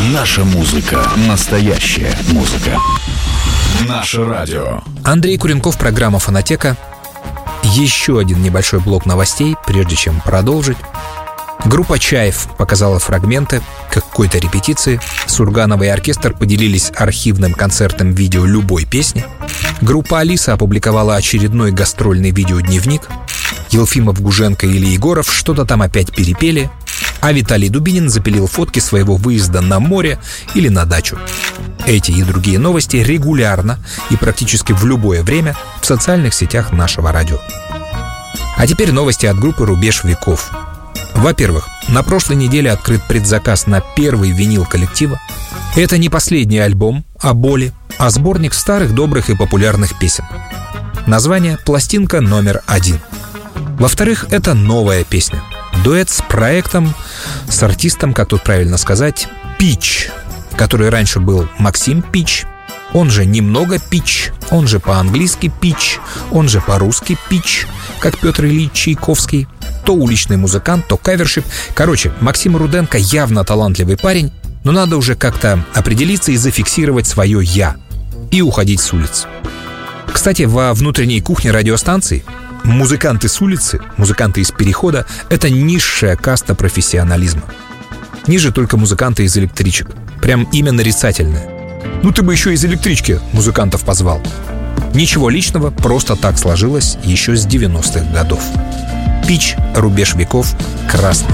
Наша музыка. Настоящая музыка. Наше радио. Андрей Куренков, программа «Фонотека». Еще один небольшой блок новостей, прежде чем продолжить. Группа «Чайф» показала фрагменты какой-то репетиции. Сурганова и оркестр поделились архивным концертным видео любой песни. Группа «Алиса» опубликовала очередной гастрольный видеодневник. Елфимов, Гуженко или Егоров что-то там опять перепели. А Виталий Дубинин запилил фотки своего выезда на море или на дачу. Эти и другие новости регулярно и практически в любое время в социальных сетях нашего радио. А теперь новости от группы «Рубеж веков». Во-первых, на прошлой неделе открыт предзаказ на первый винил коллектива. Это не последний альбом о боли, а сборник старых, добрых и популярных песен. Название «Пластинка номер 1». Во-вторых, это новая песня. Дуэт с проектом, с артистом, как тут правильно сказать, Пич, который раньше был Максим Пич, он же немного Пич, он же по-английски Пич, он же по-русски Пич, как Петр Ильич Чайковский. То уличный музыкант, то каверщик. Короче, Максим Руденко явно талантливый парень, но надо уже как-то определиться и зафиксировать свое «я» и уходить с улиц. Кстати, во внутренней кухне радиостанции музыканты с улицы, музыканты из перехода — это низшая каста профессионализма. Ниже только музыканты из электричек. Прям имя нарицательное. Ну ты бы еще из электрички музыкантов позвал. Ничего личного, просто так сложилось еще с 90-х годов. Пич, «Рубеж веков», «Красный».